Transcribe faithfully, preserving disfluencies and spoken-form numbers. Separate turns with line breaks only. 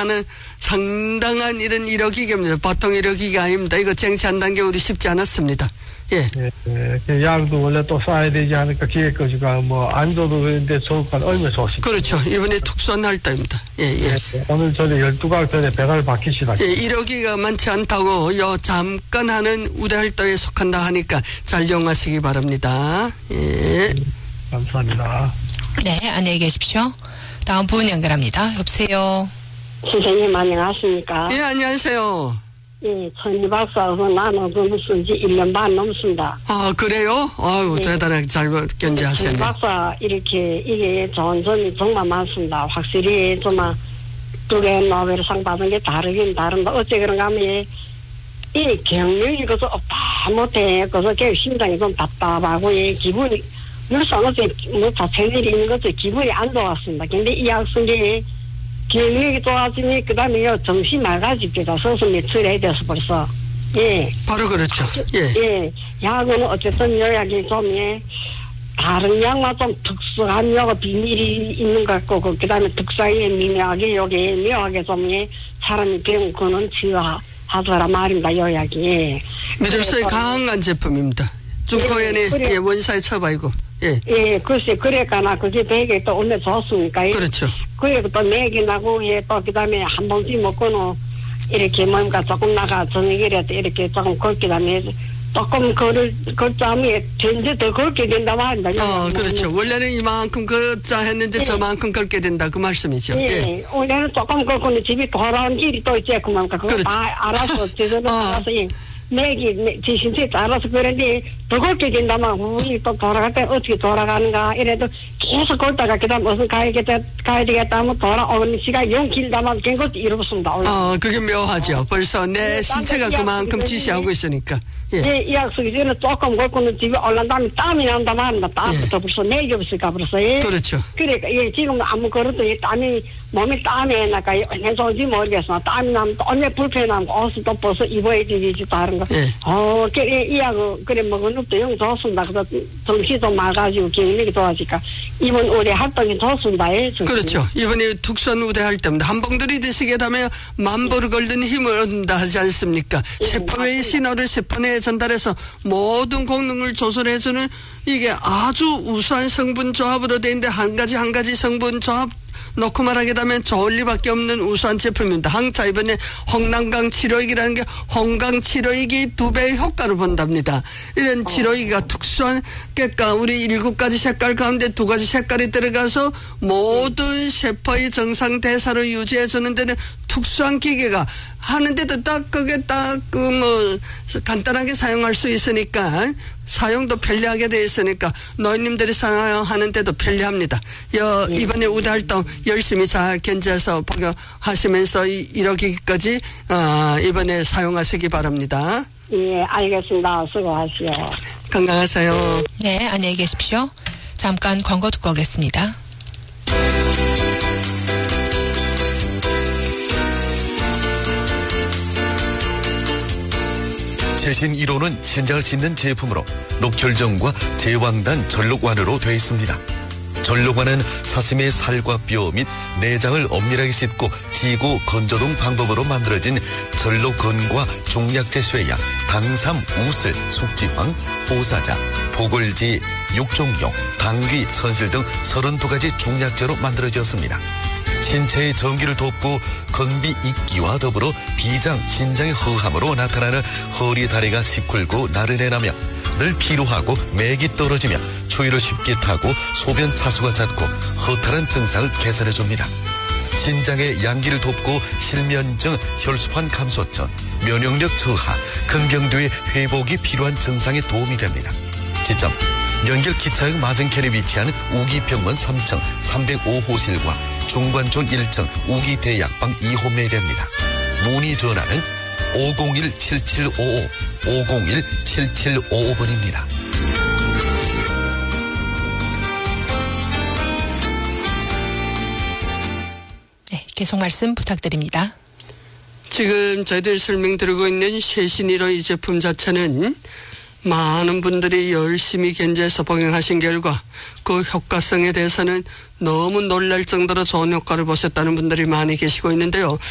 하는 상당한 이런 일어기계입니다. 보통 일어기계가 아닙니다. 이거 쟁취한다는 게 우리 쉽지 않았습니다. 예.
예, 예. 약도 원래 또 쌓아야 되지 않을까 기획까지가 뭐 안 줘도 되는데 좋을 건 얼마나 좋습니다.
그렇죠. 이번에 특수한 활동입니다. 예, 예.
예, 오늘 저녁 열두 각 전에 배달 받기시다.
예, 일억이가 많지 않다고 요 잠깐 하는 우대 활동에 속한다 하니까 잘 이용하시기 바랍니다. 예.
감사합니다.
네, 안녕히 계십시오. 다음 분 연결합니다. 여보세요.
선생님 안녕하십니까?
예, 안녕하세요.
예, 천리 박사하고 나는 그 무슨 지 일 년 반 넘습니다.
아, 그래요? 아유,
네.
대단하게 잘
천리
견제하셨네.
박사 이렇게 이게 좋은 점이 정말 많습니다. 확실히 정말 두개 노벨상 받은 게 다르긴 다른데 어째 그런가 하면 이 경력이 그래서 없다 못해 그래서 그 심장이 좀 답답하고 예, 기분이 늘상 어째 뭐 자체들이 있는 것도 기분이 안 좋았습니다. 근데 이 학생이 경력이 좋아지니 그 다음에 정신 맑아집니다. 서서 매출해야 돼서 벌써. 예.
바로 그렇죠. 예.
예. 약은 어쨌든 요약이 좀, 예. 다른 약만 좀 특수한 요 비밀이 있는 것 같고, 그 다음에 특사에 미묘하게, 요게 묘하게 좀, 예. 사람이 배운 거는 치유하더라 말입니다. 요약이. 예.
믿을 수 강한 제품입니다. 중코엔의
예, 그래.
예, 원사의 처바이고. 예.
예, 글쎄, 그래가나 그게 되게 또 오늘 좋습니까? 예.
그렇죠.
그리고 또 맥이 나고, 예, 또, 그 다음에 한 봉지 먹고는 이렇게 뭔가 조금 나가 저녁이라도 이렇게 조금 걷게 되면 조금 걸을, 걷자면 전제 더 걷게 된다 말입니다.
어, 그렇죠. 원래는 이만큼 걷자 했는데
예.
저만큼 걷게 된다. 그 말씀이죠.
예,
예.
원래는 조금 걷고는 집이 돌아온 길이 또 있지, 그만큼. 그거
그렇죠.
다 알아서, 제대로
어.
알아서, 예. 맥이, 제 신체 알아서 그런데 더 걷게 된다면, 우리 또 돌아갈 때 어떻게 돌아가는가, 이래도 계속 걷다가, 그 다음 어서 가야겠다, 가야 되겠다 하면 돌아오는 시간이 영 길다만, 된 것도 이루었습니다.
어, 그게 묘하죠. 벌써 내
예,
신체가
딴
그만큼
데
지시하고 있으니까. 예.
예, 이 약속이 전에 조금 걷고는 집에 올라온 다음에 땀이 난다 말입니다. 땀부터
예.
벌써 내기 없을까 벌써. 예.
그렇죠.
그러니까, 예, 지금 아무 걸어도 이 땀이, 몸에 땀이 나니까, 해서인지 모르겠어. 땀이 나면 또 얼마나 불편하고, 옷을 또 벗어 입어야 되지, 다른 거.
예.
어, 그래, 이 약을, 그래, 먹은 것도 영 좋습니다. 그래서 정신이 좀 맑아지고, 경력이 좋아지니까, 이번 올해 활동이 좋습니다. 예,
그렇죠. 이번에 특수한 우대 할 때입니다. 한봉들이 드시게 되면 만보를 걸는 힘을 얻는다 하지 않습니까?
예,
세포의
맞습니다.
신호를 세포내에 전달해서 모든功能을 조절해주는 이게 아주 우수한 성분 조합으로 되어 있는데 한 가지 한 가지 성분 조합 놓고 말하게 되면 좋을 리밖에 없는 우수한 제품입니다. 항차 이번에 홍남강 치료액이라는 게 홍강 치료액이 두 배의 효과를 본답니다. 이런 치료액이가 특수한 그러니까 우리 일곱 가지 색깔 가운데 두 가지 색깔이 들어가서 모든 세포의 정상 대사를 유지해 주는 데는 특수한 기계가 하는데도 딱 그게 딱 그 뭐 간단하게 사용할 수 있으니까 사용도 편리하게 되어 있으니까 노인님들이 사용하는데도 편리합니다. 여,
예.
이번에 우대 활동 열심히 잘 견제해서 복용하시면서 이러기까지 어, 이번에 사용하시기 바랍니다.
예, 알겠습니다. 수고하시오.
건강하세요.
네, 안녕히 계십시오. 잠깐 광고 듣고 오겠습니다.
최신 일 호는 신장을 씻는 제품으로 녹혈정과 제왕단 전록완으로 되어 있습니다. 전록완은 사슴의 살과 뼈 및 내장을 엄밀하게 씻고 지고 건조동 방법으로 만들어진 전록건과 종약제 쇠약, 당삼, 우슬, 숙지황, 보사자, 보골지, 육종용, 당귀, 천실 등 서른두 가지 종약제로 만들어졌습니다. 신체의 전기를 돕고 건비 익기와 더불어 비장, 신장의 허함으로 나타나는 허리 다리가 시kur고 나른해나며 늘 피로하고 맥이 떨어지며 추위를 쉽게 타고 소변 차수가 잦고 허탈한 증상을 개선해줍니다. 신장의 양기를 돕고 실면증, 혈소판 감소증, 면역력 저하, 근경도의 회복이 필요한 증상에 도움이 됩니다. 지점 연결 기차역 맞은편에 위치한 우기병원 삼 층 삼백오 호실과 중관촌 일 층 우기대약방 이 호 매대입니다. 문의 전화는 오공일 칠칠오오 오공일 칠칠오오 번입니다.
네, 계속 말씀 부탁드립니다.
지금 저희들 설명드리고 있는 최신일호 이 제품 자체는 많은 분들이 열심히 견제해서 복용하신 결과 그 효과성에 대해서는 너무 놀랄 정도로 좋은 효과를 보셨다는 분들이 많이 계시고 있는데요.